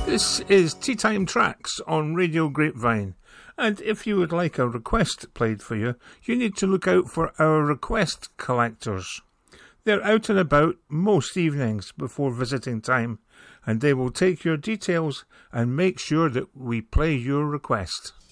This is Tea Time Tracks on Radio Grapevine, and if you would like a request played for you, you need to look out for our request collectors. They're out and about most evenings before visiting time, and they will take your details and make sure that we play your request.